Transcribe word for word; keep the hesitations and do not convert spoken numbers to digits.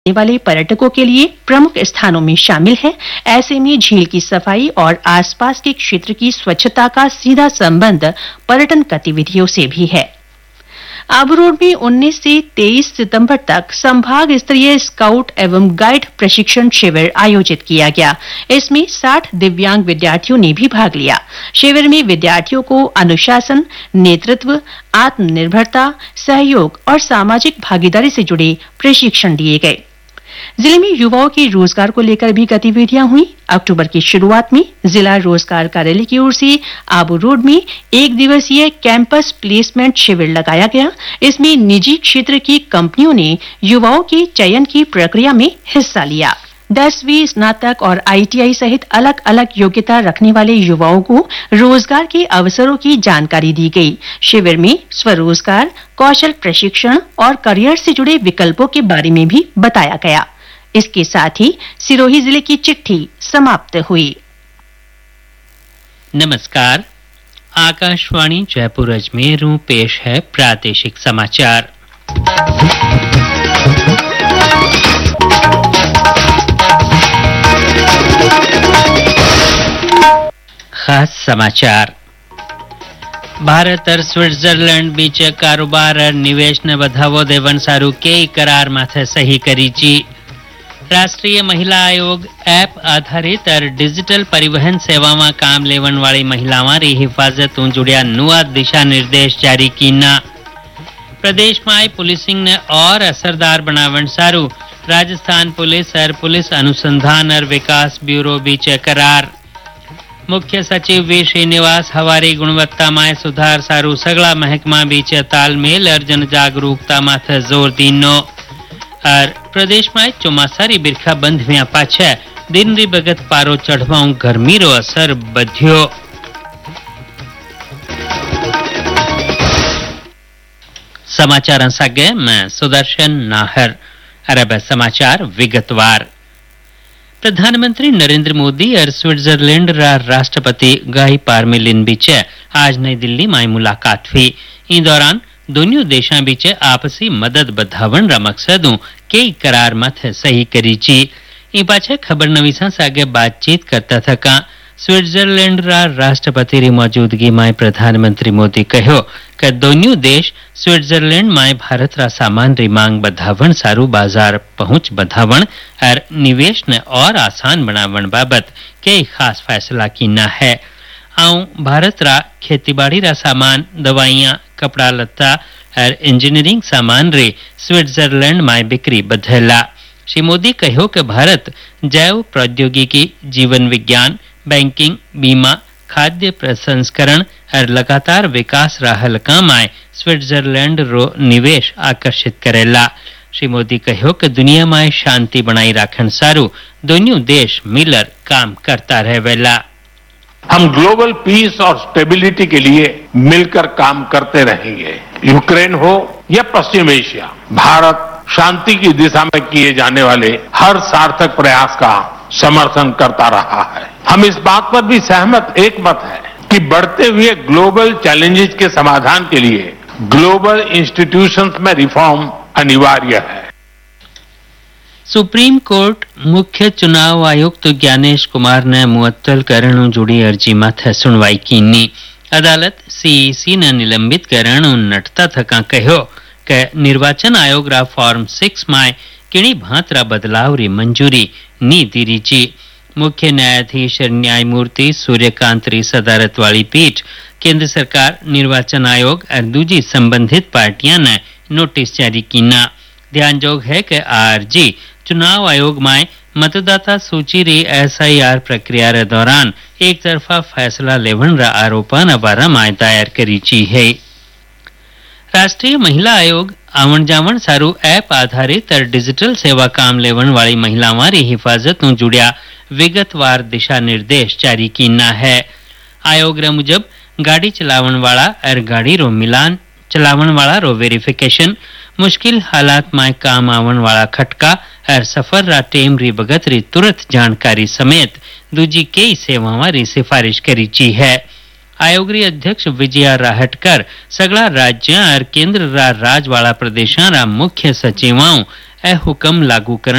आने वाले पर्यटकों के लिए प्रमुख स्थानों में शामिल है। ऐसे में झील की सफाई और आसपास के क्षेत्र की स्वच्छता का सीधा संबंध पर्यटन गतिविधियों से भी है। आबू रोड में उन्नीस से तेईस सितंबर तक संभाग स्तरीय स्काउट एवं गाइड प्रशिक्षण शिविर आयोजित किया गया। इसमें साठ दिव्यांग विद्यार्थियों ने भी भाग लिया। शिविर में विद्यार्थियों को अनुशासन, नेतृत्व, आत्मनिर्भरता, सहयोग और सामाजिक भागीदारी से जुड़े प्रशिक्षण दिए गए। जिले में युवाओं के रोजगार को लेकर भी गतिविधियां हुई। अक्टूबर की शुरुआत में जिला रोजगार कार्यालय की ओर से आबू रोड में एक दिवसीय कैंपस प्लेसमेंट शिविर लगाया गया। इसमें निजी क्षेत्र की कंपनियों ने युवाओं के चयन की प्रक्रिया में हिस्सा लिया। दसवीं, स्नातक और आई टी आई सहित अलग अलग योग्यता रखने वाले युवाओं को रोजगार के अवसरों की जानकारी दी गई। शिविर में स्वरोजगार, कौशल प्रशिक्षण और करियर से जुड़े विकल्पों के बारे में भी बताया गया। इसके साथ ही सिरोही जिले की चिट्ठी समाप्त हुई। नमस्कार, आकाशवाणी जयपुर अजमेर पेश है प्रादेशिक समाचार। खास समाचार। भारत और स्विट्जरलैंड बीच कारोबार और निवेश ने बढ़ावो देवन सारू कई करार माथे सही करी जी। राष्ट्रीय महिला आयोग ऐप आधारित और डिजिटल परिवहन सेवा में काम लेवन वाली महिलाओं री हिफाजत जुड़िया नुआ दिशा निर्देश जारी कीना। प्रदेश में पुलिसिंग ने और असरदार बनावन सारू राजस्थान पुलिस और पुलिस अनुसंधान और विकास ब्यूरो बीच करार। मुख्य सचिव वी श्रीनिवास हवारी गुणवत्ता में सुधार सारू सगला महकमा बीच तालमेल और जन जागरूकता माथे जोर दीनो। और प्रदेश में चौमासारी बिरखा बंध में पाछे दिन री बगत पारो चढ़वा गर्मी रो असर बध्यो। समाचार सागे मैं सुदर्शन नाहर। अरब समाचार विगतवार। प्रधानमंत्री नरेंद्र मोदी और स्विट्जरलैंड रा राष्ट्रपति गाई पारमेलिन बीच आज नई दिल्ली में मुलाकात हुई। इस दौरान दोनों देशों बीच आपसी मदद बढ़ावन रा मकसदों कई करार माथे सही करी जी। इन पाछे खबर नवीसा से आगे बातचीत करता थका स्विट्जरलैंड रा राष्ट्रपति री मौजूदगी में प्रधानमंत्री मोदी कहो कि दोनों देश स्विट्जरलैंड में भारत रा सामान री मांग बढ़ावन सारू बाजार पहुंच बढ़ावन और निवेश ने और आसान बनावन बाबत कई खास फैसला कीना है। आऊं भारत रा खेतीबाड़ी रा सामान, दवाइयां, कपड़ा लत्ता और इंजीनियरिंग सामान रे स्विट्जरलैंड में बिक्री बढ़ेला। श्री मोदी कहो कि भारत जैव प्रौद्योगिकी, जीवन विज्ञान, बैंकिंग, बीमा, खाद्य प्रसंस्करण और लगातार विकास रहल काम आए स्विट्जरलैंड रो निवेश आकर्षित करेला। श्री मोदी कहो कि दुनिया में शांति बनाई राखन सारू दोनों देश मिलकर काम करता रहेला। हम ग्लोबल पीस और स्टेबिलिटी के लिए मिलकर काम करते रहेंगे। यूक्रेन हो या पश्चिम एशिया, भारत शांति की दिशा में किए जाने वाले हर सार्थक प्रयास का समर्थन करता रहा है। हम इस बात पर भी सहमत एक मत है कि बढ़ते हुए ग्लोबल चैलेंजेस के समाधान के लिए ग्लोबल इंस्टीट्यूशंस में रिफॉर्म अनिवार्य है। सुप्रीम कोर्ट मुख्य चुनाव आयुक्त ज्ञानेश कुमार ने मुअत्तल करण जुड़ी अर्जी माथे सुनवाई कीनी। अदालत सीईसी ने निलंबित करण नटता थका कहो कि निर्वाचन आयोग रा फॉर्म सिक्स में किणी भांत रा बदलाव री मंजूरी नी दीरी जी। मुख्य न्यायाधीश न्यायमूर्ति सूर्यकांत री सदारत वाली पीठ केंद्र सरकार, निर्वाचन आयोग और दूजी संबंधित पार्टियां ने नोटिस जारी कीना। ध्यानजोग है कि आरजी चुनाव आयोग में मतदाता सूची री एस आई आर प्रक्रिया रे दौरान एक तरफा फैसला लेवन रा आरोपन अबारा में दायर करी ची है। राष्ट्रीय महिला आयोग आवण जावण सारू ऐप आधारित और डिजिटल सेवा काम लेवन वाली महिलाओं री हिफाजत जुड़िया विगतवार दिशा निर्देश जारी कीना है। आयोग रे मुजब गाड़ी चलावन वाला और गाड़ी रो मिलान चलावन वाला रो वेरिफिकेशन, मुश्किल हालात में काम आवन वाला खटका और सफर रा टेम री बगत री तुरंत जानकारी समेत दूजी कई सेवाओं री सिफारिश करी ची है। आयोग री अध्यक्ष विजया राहटकर सगला राज्य और केंद्र रा राज वाला प्रदेशा रा मुख्य सचिवाओं ए हुक्म लागू करन